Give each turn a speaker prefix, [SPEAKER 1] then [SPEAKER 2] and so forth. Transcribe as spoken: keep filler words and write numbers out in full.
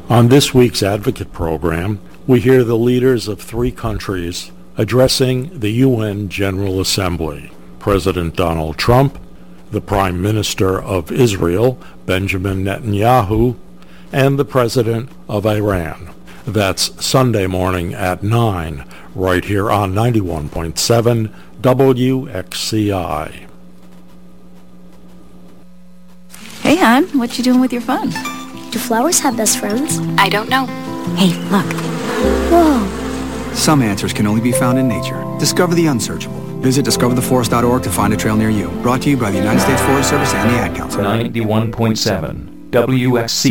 [SPEAKER 1] On this week's Advocate program, we hear the leaders of three countries addressing the U N General Assembly: President Donald Trump, the Prime Minister of Israel, Benjamin Netanyahu, and the President of Iran. That's Sunday morning at nine, right here on ninety-one point seven W X C I.
[SPEAKER 2] Hey, hon, what you doing with your phone?
[SPEAKER 3] Do flowers have best friends?
[SPEAKER 2] I don't know. Hey, look.
[SPEAKER 3] Whoa.
[SPEAKER 4] Some answers can only be found in nature. Discover the unsearchable. Visit discover the forest dot org to find a trail near you. Brought to you by the United States Forest Service and the Ad Council.
[SPEAKER 5] ninety-one point seven W X C